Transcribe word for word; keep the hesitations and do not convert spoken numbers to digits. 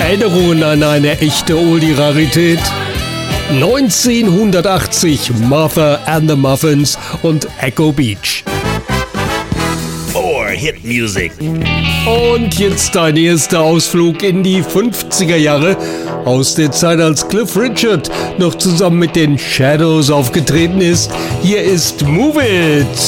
Erinnerungen an eine echte Oldie-Rarität? neunzehnhundertachtzig Martha and the Muffins und Echo Beach. More Hit Music. Und jetzt dein erster Ausflug in die fünfziger Jahre, aus der Zeit, als Cliff Richard noch zusammen mit den Shadows aufgetreten ist. Hier ist Move It!